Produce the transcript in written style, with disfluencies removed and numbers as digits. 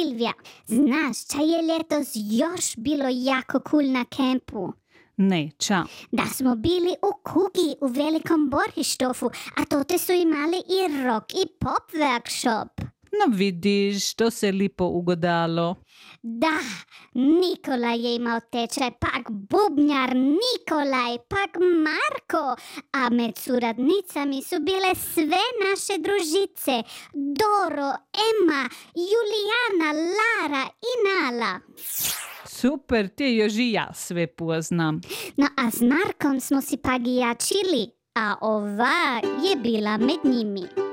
Silvija, znaš, čaj je ljetos još bilo jako cool na kempu. Ne, ča. Da smo bili u Kugi u Velikom Borištofu, a tote su imali i rock i pop workshop. No vidiš, to se lipo ugodalo. Da, Nikolaj je imao tečaj, pak bubnjar Nikolaj, pak Marko, a med suradnicami su bile sve naše družice, Doro, Ema, Julijana, Lara i Nala. Super, te još i ja sve poznam. No a s Markom smo si pak i jačili, a ova je bila med njimi.